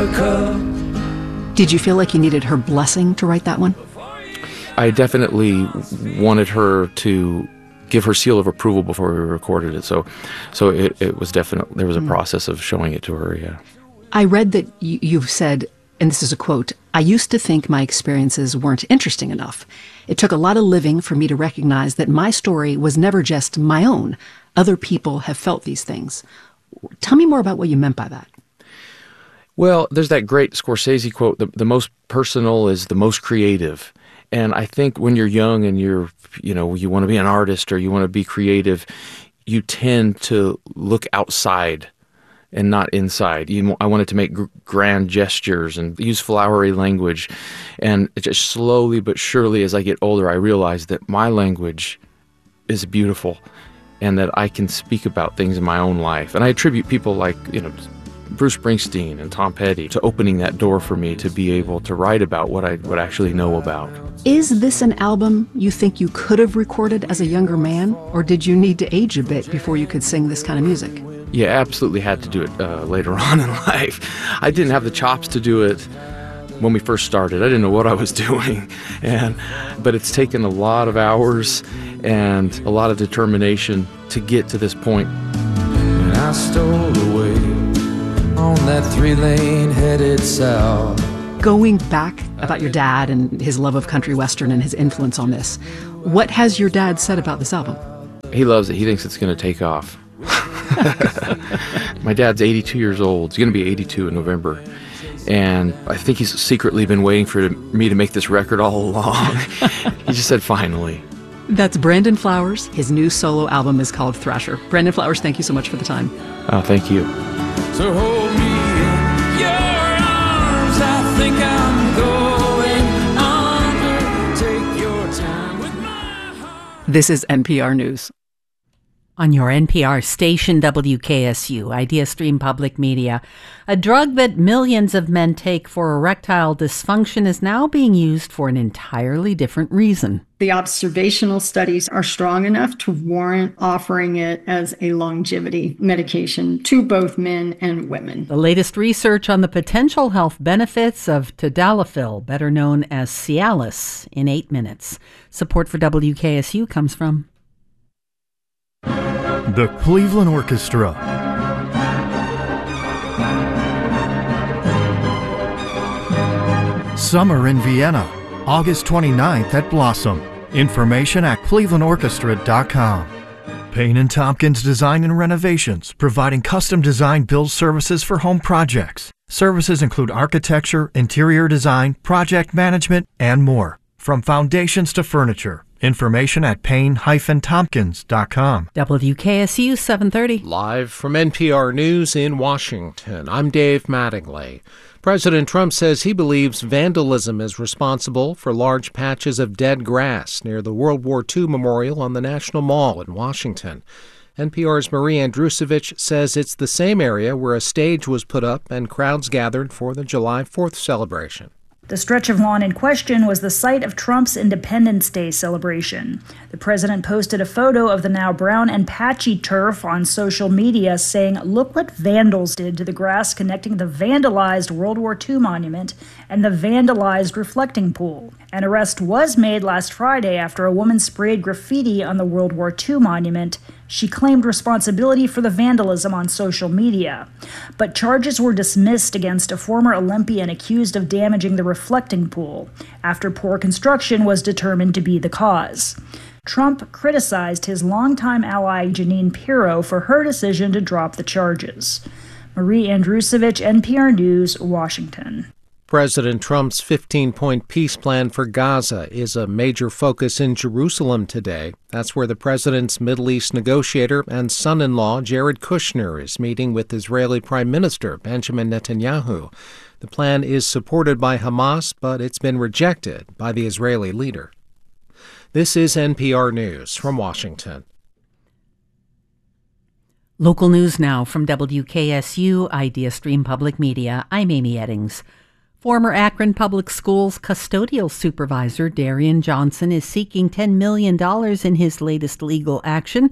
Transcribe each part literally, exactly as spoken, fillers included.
America. Did you feel like you needed her blessing to write that one? I definitely wanted her to give her seal of approval before we recorded it. So so it, it was definitely, there was a mm. process of showing it to her, yeah. I read that you, you've said, and this is a quote, "I used to think my experiences weren't interesting enough. It took a lot of living for me to recognize that my story was never just my own. Other people have felt these things." Tell me more about what you meant by that. Well, there's that great Scorsese quote, the, the most personal is the most creative. And I think when you're young and you're, you know, you want to be an artist or you want to be creative, you tend to look outside and not inside. You, I wanted to make gr- grand gestures and use flowery language. And it just slowly but surely as I get older, I realized that my language is beautiful and that I can speak about things in my own life. And I attribute people like, you know, Bruce Springsteen and Tom Petty to opening that door for me to be able to write about what I would actually know about. Is this an album you think you could have recorded as a younger man, or did you need to age a bit before you could sing this kind of music? Yeah, absolutely had to do it uh, later on in life. I didn't have the chops to do it when we first started. I didn't know what I was doing, and but it's taken a lot of hours and a lot of determination to get to this point. When I stole away on that three-lane headed south. Going back about your dad and his love of country western and his influence on this, what has your dad said about this album? He loves it. He thinks it's going to take off. My dad's eighty-two years old. He's going to be eighty-two in November. And I think he's secretly been waiting for me to make this record all along. He just said, finally. That's Brandon Flowers. His new solo album is called Thrasher. Brandon Flowers, thank you so much for the time. Oh, thank you. So hold me in your arms, I think I'm going under. Take your time with my heart. This is N P R News. On your N P R station, W K S U, IdeaStream Public Media, a drug that millions of men take for erectile dysfunction is now being used for an entirely different reason. The observational studies are strong enough to warrant offering it as a longevity medication to both men and women. The latest research on the potential health benefits of tadalafil, better known as Cialis, in eight minutes. Support for W K S U comes from the Cleveland Orchestra. Summer in Vienna, August twenty-ninth at Blossom. Information at cleveland orchestra dot com. Payne and Tompkins Design and Renovations, providing custom design build services for home projects. Services include architecture, interior design, project management, and more. From foundations to furniture. Information at payne dash tompkins dot com. W K S U seven thirty. Live from N P R News in Washington, I'm Dave Mattingly. President Trump says he believes vandalism is responsible for large patches of dead grass near the World War Two Memorial on the National Mall in Washington. N P R's Marie Andrusevich says it's the same area where a stage was put up and crowds gathered for the July fourth celebration. The stretch of lawn in question was the site of Trump's Independence Day celebration. The president posted a photo of the now brown and patchy turf on social media saying, "Look what vandals did to the grass connecting the vandalized World War Two monument and the vandalized reflecting pool." An arrest was made last Friday after a woman sprayed graffiti on the World War Two monument. She claimed responsibility for the vandalism on social media. But charges were dismissed against a former Olympian accused of damaging the reflecting pool after poor construction was determined to be the cause. Trump criticized his longtime ally Jeanine Pirro for her decision to drop the charges. Marie Andrusevich, N P R News, Washington. President Trump's fifteen-point peace plan for Gaza is a major focus in Jerusalem today. That's where the president's Middle East negotiator and son-in-law, Jared Kushner, is meeting with Israeli Prime Minister Benjamin Netanyahu. The plan is supported by Hamas, but it's been rejected by the Israeli leader. This is N P R News from Washington. Local news now from W K S U, IdeaStream Public Media. I'm Amy Eddings. Former Akron Public Schools custodial supervisor Darian Johnson is seeking ten million dollars in his latest legal action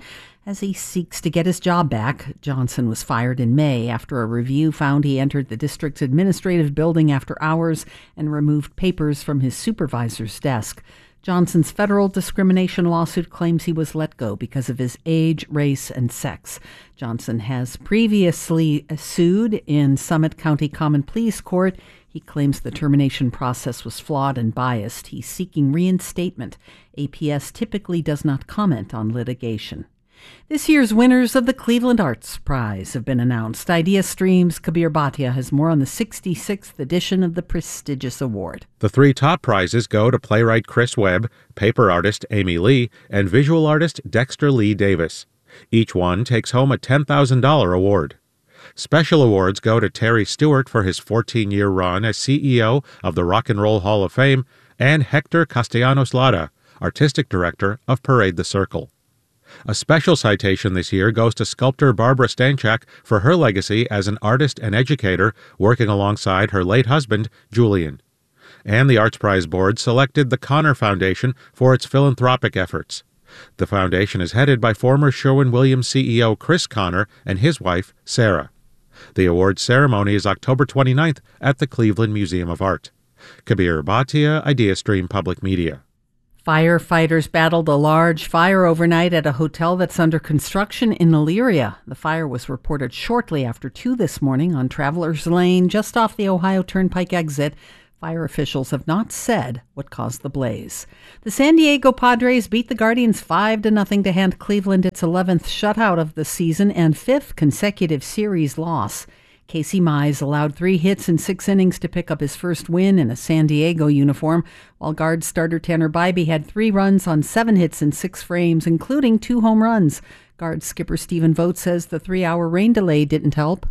as he seeks to get his job back. Johnson was fired in May after a review found he entered the district's administrative building after hours and removed papers from his supervisor's desk. Johnson's federal discrimination lawsuit claims he was let go because of his age, race, and sex. Johnson has previously sued in Summit County Common Pleas Court. He claims the termination process was flawed and biased. He's seeking reinstatement. A P S typically does not comment on litigation. This year's winners of the Cleveland Arts Prize have been announced. IdeaStream's Kabir Bhatia has more on the sixty-sixth edition of the prestigious award. The three top prizes go to playwright Chris Webb, paper artist Amy Lee, and visual artist Dexter Lee Davis. Each one takes home a ten thousand dollars award. Special awards go to Terry Stewart for his fourteen-year run as C E O of the Rock and Roll Hall of Fame and Hector Castellanos-Lara, artistic director of Parade the Circle. A special citation this year goes to sculptor Barbara Stanchak for her legacy as an artist and educator working alongside her late husband, Julian. And the Arts Prize Board selected the Connor Foundation for its philanthropic efforts. The foundation is headed by former Sherwin-Williams C E O Chris Connor and his wife, Sarah. The awards ceremony is October twenty-ninth at the Cleveland Museum of Art. Kabir Bhatia, IdeaStream Public Media. Firefighters battled a large fire overnight at a hotel that's under construction in Elyria. The fire was reported shortly after two this morning on Travelers Lane, just off the Ohio Turnpike exit. Fire officials have not said what caused the blaze. The San Diego Padres beat the Guardians five to nothing to hand Cleveland its eleventh shutout of the season and fifth consecutive series loss. Casey Mize allowed three hits in six innings to pick up his first win in a San Diego uniform, while guard starter Tanner Bybee had three runs on seven hits in six frames, including two home runs. Guard skipper Stephen Vogt says the three-hour rain delay didn't help.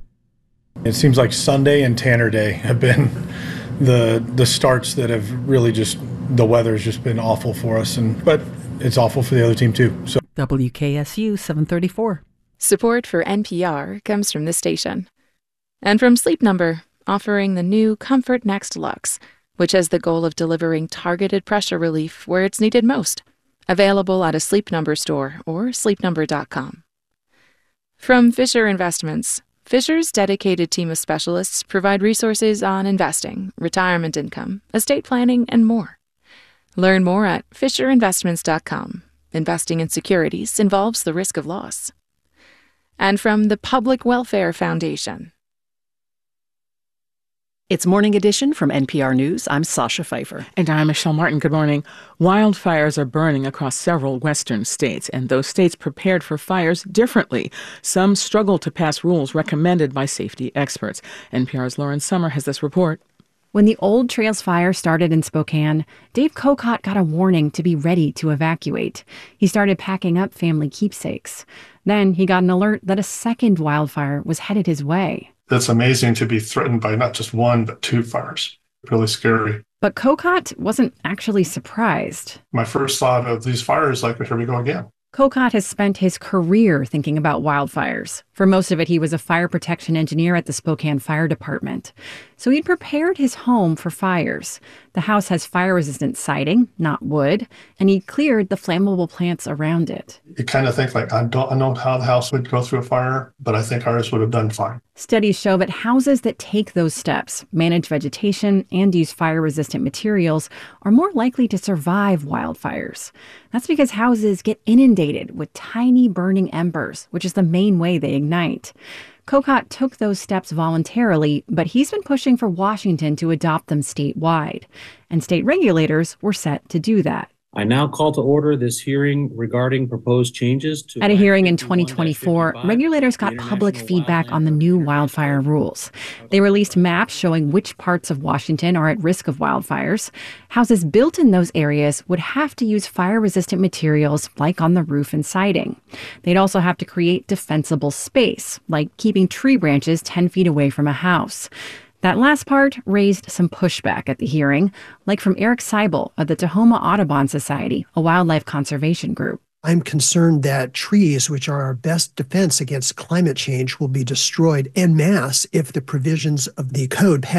It seems like Sunday and Tanner Day have been the the starts that have really just, the weather's just been awful for us, and but it's awful for the other team too. So W K S U seven thirty-four. Support for N P R comes from this station. And from Sleep Number, offering the new Comfort Next Luxe, which has the goal of delivering targeted pressure relief where it's needed most. Available at a Sleep Number store or sleep number dot com. From Fisher Investments, Fisher's dedicated team of specialists provide resources on investing, retirement income, estate planning, and more. Learn more at fisher investments dot com. Investing in securities involves the risk of loss. And from the Public Welfare Foundation. It's Morning Edition from N P R News. I'm Sasha Pfeiffer. And I'm Michelle Martin. Good morning. Wildfires are burning across several western states, and those states prepared for fires differently. Some struggle to pass rules recommended by safety experts. N P R's Lauren Sommer has this report. When the Old Trails fire started in Spokane, Dave Kokot got a warning to be ready to evacuate. He started packing up family keepsakes. Then he got an alert that a second wildfire was headed his way. It's amazing to be threatened by not just one, but two fires. Really scary. But Kokot wasn't actually surprised. My first thought of these fires, like, here we go again. Kokot has spent his career thinking about wildfires. For most of it, he was a fire protection engineer at the Spokane Fire Department. So he'd prepared his home for fires. The house has fire-resistant siding, not wood, and he cleared the flammable plants around it. You kind of think, like, I don't I know how the house would go through a fire, but I think ours would have done fine. Studies show that houses that take those steps, manage vegetation, and use fire-resistant materials are more likely to survive wildfires. That's because houses get inundated with tiny burning embers, which is the main way they ignite. Kokot took those steps voluntarily, but he's been pushing for Washington to adopt them statewide. And state regulators were set to do that. I now call to order this hearing regarding proposed changes to... At a hearing in twenty twenty-four, regulators got public feedback on the new wildfire rules. They released maps showing which parts of Washington are at risk of wildfires. Houses built in those areas would have to use fire-resistant materials like on the roof and siding. They'd also have to create defensible space, like keeping tree branches ten feet away from a house. That last part raised some pushback at the hearing, like from Eric Seibel of the Tahoma Audubon Society, a wildlife conservation group. I'm concerned that trees, which are our best defense against climate change, will be destroyed en masse if the provisions of the code pass.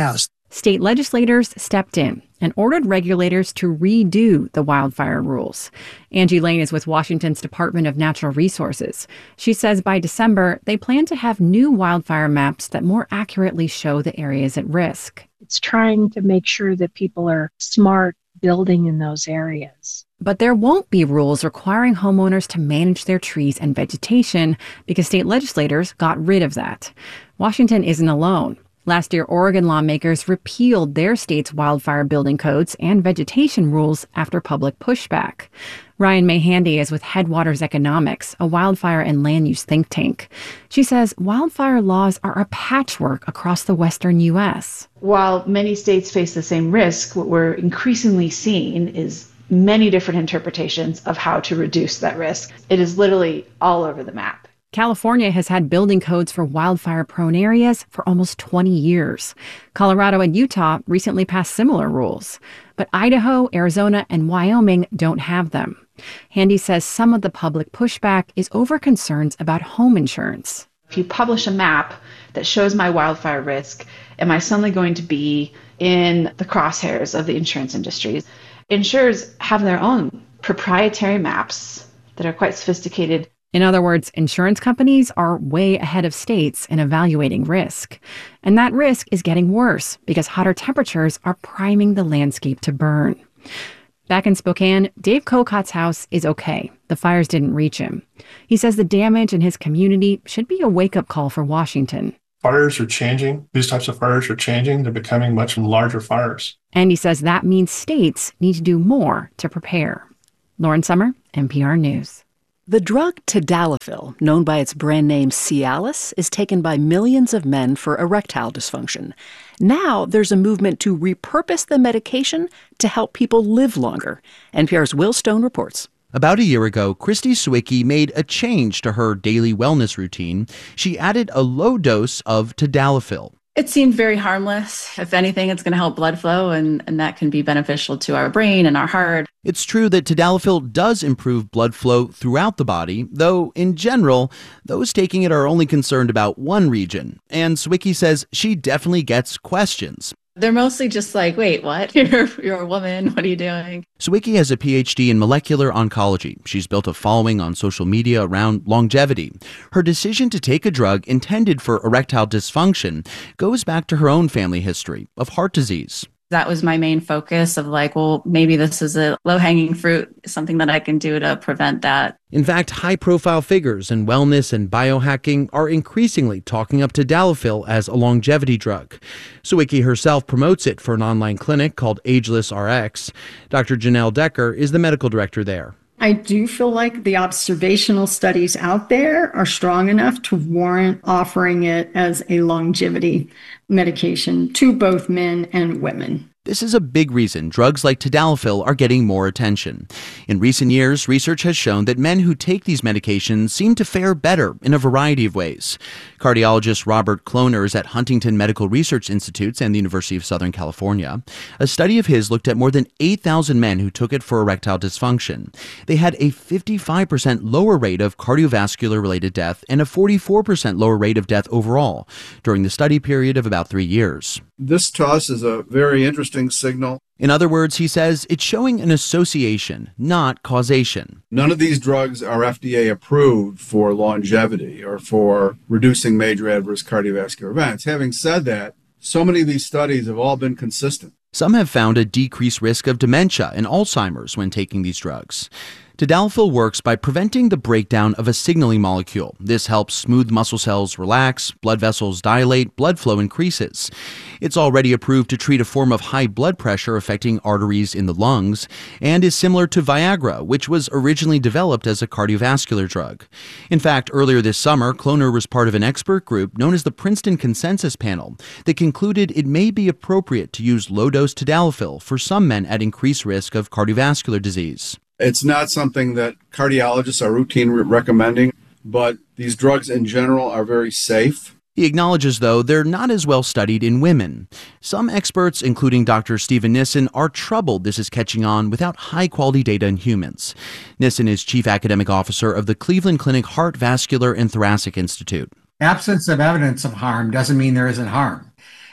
State legislators stepped in and ordered regulators to redo the wildfire rules. Angie Lane is with Washington's Department of Natural Resources. She says by December, they plan to have new wildfire maps that more accurately show the areas at risk. It's trying to make sure that people are smart building in those areas. But there won't be rules requiring homeowners to manage their trees and vegetation because state legislators got rid of that. Washington isn't alone. Last year, Oregon lawmakers repealed their state's wildfire building codes and vegetation rules after public pushback. Ryan Mayhandy is with Headwaters Economics, a wildfire and land use think tank. She says wildfire laws are a patchwork across the western U S. While many states face the same risk, what we're increasingly seeing is many different interpretations of how to reduce that risk. It is literally all over the map. California has had building codes for wildfire-prone areas for almost twenty years. Colorado and Utah recently passed similar rules. But Idaho, Arizona, and Wyoming don't have them. Handy says some of the public pushback is over concerns about home insurance. If you publish a map that shows my wildfire risk, am I suddenly going to be in the crosshairs of the insurance industry? Insurers have their own proprietary maps that are quite sophisticated. In other words, insurance companies are way ahead of states in evaluating risk. And that risk is getting worse because hotter temperatures are priming the landscape to burn. Back in Spokane, Dave Kokot's house is okay. The fires didn't reach him. He says the damage in his community should be a wake-up call for Washington. Fires are changing. These types of fires are changing. They're becoming much larger fires. And he says that means states need to do more to prepare. Lauren Sommer, N P R News. The drug tadalafil, known by its brand name Cialis, is taken by millions of men for erectile dysfunction. Now there's a movement to repurpose the medication to help people live longer. N P R's Will Stone reports. About a year ago, Christy Sawicki made a change to her daily wellness routine. She added a low dose of tadalafil. It seemed very harmless. If anything, it's going to help blood flow, and, and that can be beneficial to our brain and our heart. It's true that tadalafil does improve blood flow throughout the body, though in general, those taking it are only concerned about one region. And Sawicki says she definitely gets questions. They're mostly just like, wait, what? You're, you're a woman. What are you doing? Sawicki has a P H D in molecular oncology. She's built a following on social media around longevity. Her decision to take a drug intended for erectile dysfunction goes back to her own family history of heart disease. That was my main focus of like, well, maybe this is a low-hanging fruit, something that I can do to prevent that. In fact, high-profile figures in wellness and biohacking are increasingly talking up tadalafil as a longevity drug. Sawicki herself promotes it for an online clinic called Ageless R X. Doctor Janelle Decker is the medical director there. I do feel like the observational studies out there are strong enough to warrant offering it as a longevity medication to both men and women. This is a big reason drugs like tadalafil are getting more attention. In recent years, research has shown that men who take these medications seem to fare better in a variety of ways. Cardiologist Robert Kloner is at Huntington Medical Research Institutes and the University of Southern California. A study of his looked at more than eight thousand men who took it for erectile dysfunction. They had a fifty-five percent lower rate of cardiovascular-related death and a forty-four percent lower rate of death overall during the study period of about three years. This to us is a very interesting signal. In other words, he says, it's showing an association, not causation. None of these drugs are F D A approved for longevity or for reducing major adverse cardiovascular events. Having said that, so many of these studies have all been consistent. Some have found a decreased risk of dementia and Alzheimer's when taking these drugs. Tadalafil works by preventing the breakdown of a signaling molecule. This helps smooth muscle cells relax, blood vessels dilate, blood flow increases. It's already approved to treat a form of high blood pressure affecting arteries in the lungs, and is similar to Viagra, which was originally developed as a cardiovascular drug. In fact, earlier this summer, Kloner was part of an expert group known as the Princeton Consensus Panel that concluded it may be appropriate to use low-dose tadalafil for some men at increased risk of cardiovascular disease. It's not something that cardiologists are routinely recommending, but these drugs in general are very safe. He acknowledges, though, they're not as well studied in women. Some experts, including Doctor Stephen Nissen, are troubled this is catching on without high-quality data in humans. Nissen is chief academic officer of the Cleveland Clinic Heart, Vascular, and Thoracic Institute. Absence of evidence of harm doesn't mean there isn't harm.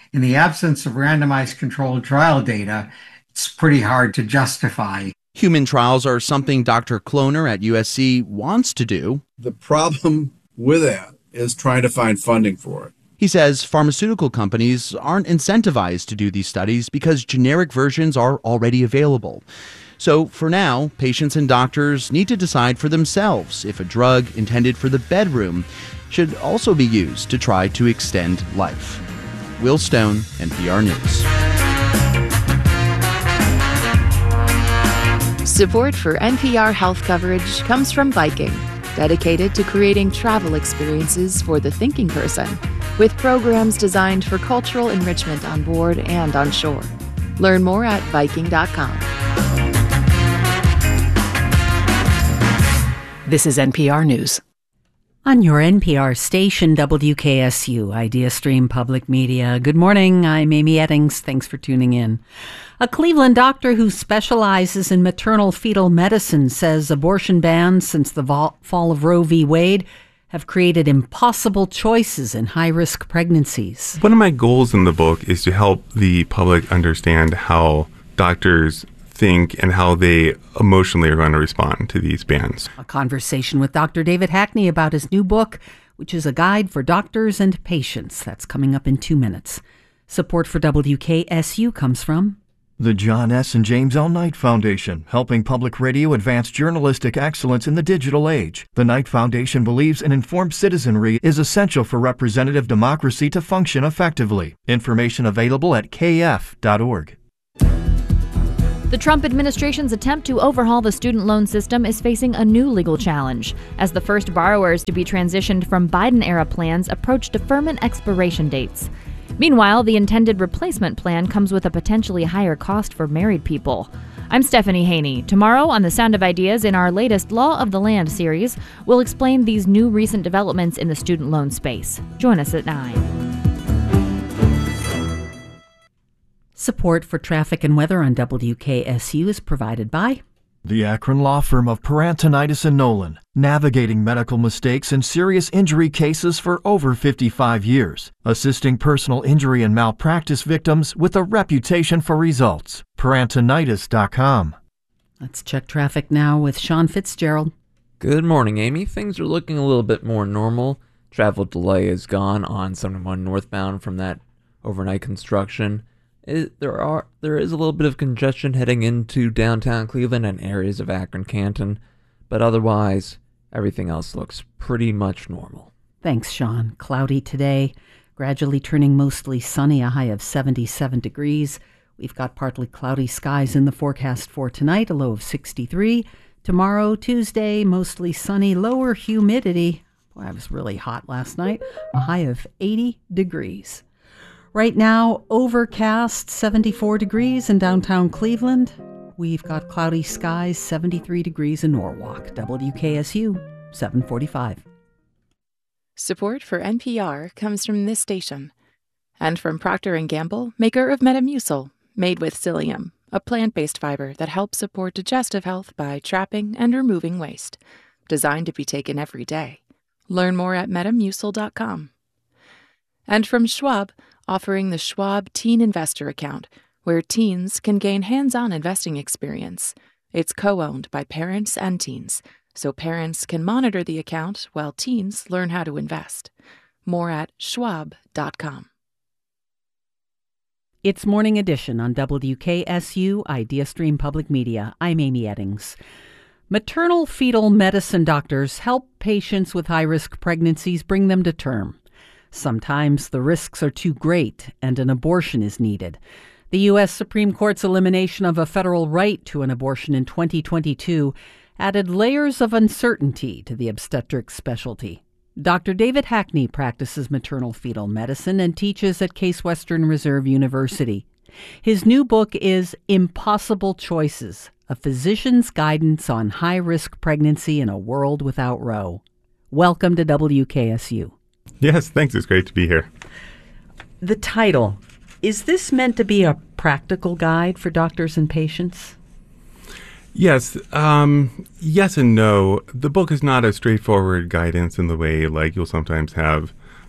in the absence of randomized controlled trial data, it's pretty hard to justify. Human trials are something Doctor Kloner at U S C wants to do. The problem with that is trying to find funding for it. He says pharmaceutical companies aren't incentivized to do these studies because generic versions are already available. So for now, patients and doctors need to decide for themselves if a drug intended for the bedroom should also be used to try to extend life. Will Stone, N P R News. Support for N P R health coverage comes from Viking, dedicated to creating travel experiences for the thinking person, with programs designed for cultural enrichment on board and on shore. Learn more at Viking dot com. This is N P R News. On your N P R station, W K S U, Idea Stream Public Media. Good morning, I'm Amy Eddings. Thanks for tuning in. A Cleveland doctor who specializes in maternal fetal medicine says abortion bans since the fall of Roe v. Wade have created impossible choices in high-risk pregnancies. One of my goals in the book is to help the public understand how doctors think and how they emotionally are going to respond to these bans. A conversation with Doctor David Hackney about his new book, which is a guide for doctors and patients. That's coming up in two minutes. Support for W K S U comes from the John S. and James L. Knight Foundation, helping public radio advance journalistic excellence in the digital age. The Knight Foundation believes an informed citizenry is essential for representative democracy to function effectively. Information available at k f dot org. The Trump administration's attempt to overhaul the student loan system is facing a new legal challenge, as the first borrowers to be transitioned from Biden-era plans approach deferment expiration dates. Meanwhile, the intended replacement plan comes with a potentially higher cost for married people. I'm Stephanie Haney. Tomorrow on The Sound of Ideas in our latest Law of the Land series, we'll explain these new recent developments in the student loan space. Join us at nine. Support for traffic and weather on W K S U is provided by the Akron law firm of Parantonitis and Nolan, navigating medical mistakes and serious injury cases for over fifty-five years, assisting personal injury and malpractice victims with a reputation for results. Parantonitis dot com. Let's check traffic now with Sean Fitzgerald. Good morning, Amy. Things are looking a little bit more normal. Travel delay is gone on seventy-one northbound from that overnight construction. It, there are there is a little bit of congestion heading into downtown Cleveland and areas of Akron Canton, but otherwise, everything else looks pretty much normal. Thanks, Sean. Cloudy today, gradually turning mostly sunny, a high of seventy-seven degrees. We've got partly cloudy skies in the forecast for tonight, a low of sixty-three. Tomorrow, Tuesday, mostly sunny, lower humidity. Boy, I was really hot last night, a high of eighty degrees. Right now, overcast, seventy-four degrees in downtown Cleveland. We've got cloudy skies, seventy-three degrees in Norwalk. W K S U, seven forty-five. Support for N P R comes from this station and from Procter and Gamble, maker of Metamucil, made with psyllium, a plant-based fiber that helps support digestive health by trapping and removing waste. Designed to be taken every day. Learn more at metamucil dot com. And from Schwab, offering the Schwab Teen Investor Account, where teens can gain hands-on investing experience. It's co-owned by parents and teens, so parents can monitor the account while teens learn how to invest. More at schwab dot com. It's Morning Edition on W K S U, Idea Stream Public Media. I'm Amy Eddings. Maternal fetal medicine doctors help patients with high-risk pregnancies bring them to term. Sometimes the risks are too great and an abortion is needed. The U S Supreme Court's elimination of a federal right to an abortion in twenty twenty-two added layers of uncertainty to the obstetrics specialty. Doctor David Hackney practices maternal fetal medicine and teaches at Case Western Reserve University. His new book is Impossible Choices, a physician's guidance on high-risk pregnancy in a world without Roe. Welcome to W K S U. Yes, thanks. It's great to be here. The title, is this meant to be a practical guide for doctors and patients? Yes. Um, yes and no. The book is not a straightforward guidance in the way like you'll sometimes have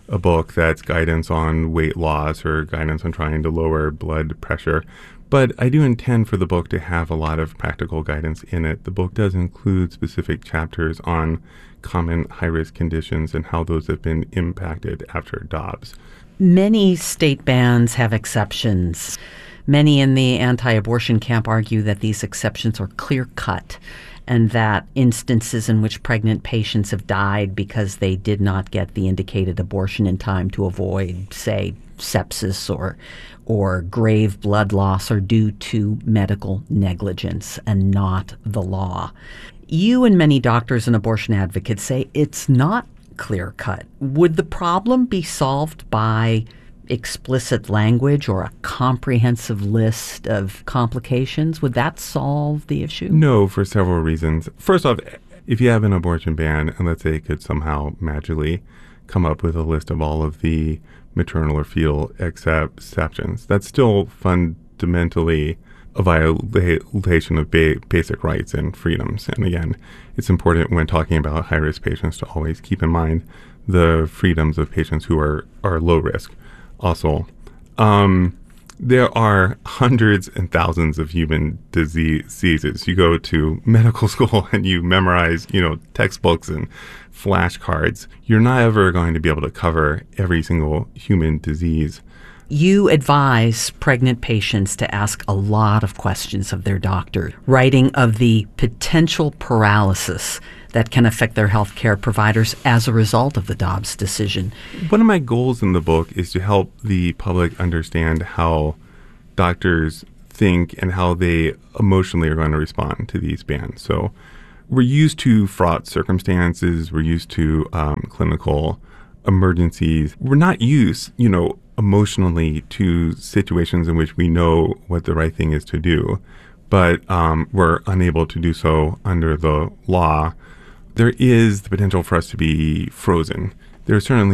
a book that's guidance on weight loss or guidance on trying to lower blood pressure. But I do intend for the book to have a lot of practical guidance in it. The book does include specific chapters on common high-risk conditions and how those have been impacted after Dobbs. Many state bans have exceptions. Many in the anti-abortion camp argue that these exceptions are clear-cut and that instances in which pregnant patients have died because they did not get the indicated abortion in time to avoid, say, sepsis or or grave blood loss are due to medical negligence and not the law. You and many doctors and abortion advocates say it's not clear-cut. Would the problem be solved by explicit language or a comprehensive list of complications? Would that solve the issue? No, for several reasons. First off, if you have an abortion ban, and let's say it could somehow magically come up with a list of all of the maternal or fetal exceptions, that's still fundamentally a violation of ba- basic rights and freedoms. And again, it's important when talking about high-risk patients to always keep in mind the freedoms of patients who are, are low risk. Also, um, there are hundreds and thousands of human diseases. You go to medical school and you memorize, you know, textbooks and flashcards. You're not ever going to be able to cover every single human disease. You advise pregnant patients to ask a lot of questions of their doctor, writing of the potential paralysis that can affect their health care providers as a result of the Dobbs decision. One of my goals in the book is to help the public understand how doctors think and how they emotionally are going to respond to these bans. So we're used to fraught circumstances. We're used to um, clinical emergencies. We're not used, you know, emotionally to situations in which we know what the right thing is to do, but um, we're unable to do so under the law. There is the potential for us to be frozen. There are certainly